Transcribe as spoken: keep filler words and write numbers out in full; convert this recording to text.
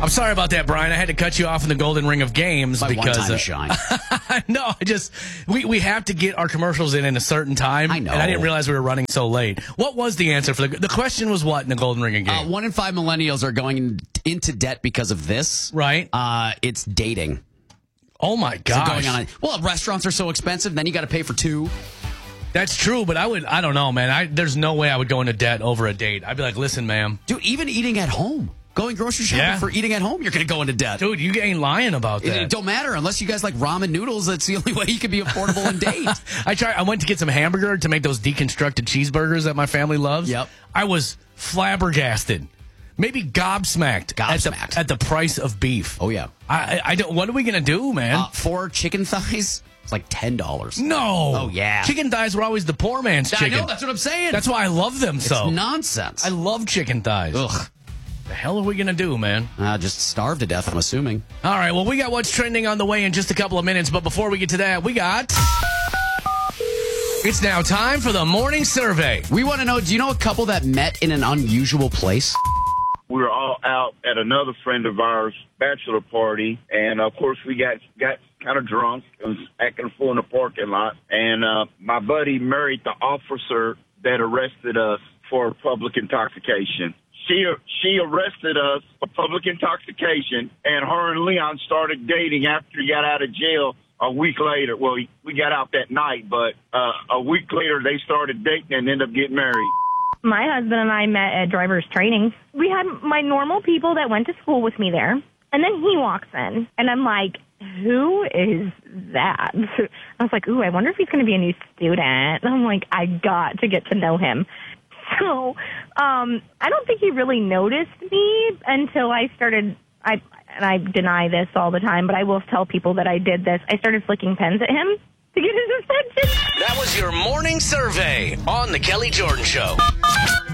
I'm sorry about that, Brian. I had to cut you off in the golden ring of games My because one time uh, shine. no, I just we, we have to get our commercials in in a certain time. I know. And I didn't realize we were running so late. What was the answer for the the question was what in the golden ring of Uh, games? one in five millennials are going in, into debt because of this. Right. Uh, it's dating. Oh my So gosh. going on. Well, restaurants are so expensive. Then you got to pay for two. That's true, but I would I don't know, man. I there's no way I would go into debt over a date. I'd be like, listen, ma'am. Dude, even eating at home. Going grocery shopping Yeah. for eating at home, you're going to go into debt. Dude, you ain't lying about It, that. it don't matter unless you guys like ramen noodles. That's the only way you can be affordable and date. I tried. I went to get some hamburger to make those deconstructed cheeseburgers that my family loves. Yep. I was flabbergasted, maybe gobsmacked, Gobsmacked. At, the, at the price of beef. Oh yeah. I, I I don't. What are we gonna do, man? Uh, four chicken thighs. It's like ten dollars. no. Oh, yeah. Chicken thighs were always the poor man's I chicken. know. That's what I'm saying. That's why I love them it's so. nonsense. I love chicken thighs. Ugh. The hell are we gonna do, man? Uh, just starve to death. I'm assuming. All right. Well, we got what's trending on the way in just a couple of minutes. But before we get to that, we got. It's now time for the morning survey. We want to know. Do you know a couple that met in an unusual place? We were all out at another friend of ours' bachelor party, and of course we got got kind of drunk and was acting a fool in the parking lot. And uh, my buddy married the officer that arrested us for public intoxication. She she arrested us for public intoxication, and her and Leon started dating after he got out of jail. A week later, well, we got out that night, but uh, a week later they started dating and ended up getting married. My husband and I met at driver's training. We had my normal people that went to school with me there. And then he walks in, and I'm like, who is that? I was like, ooh, I wonder if he's going to be a new student. And I'm like, I got to get to know him. So um, I don't think he really noticed me until I started, I and I deny this all the time, but I will tell people that I did this. I started flicking pens at him to get his attention. That was your morning survey on the Kelly Jordan Show.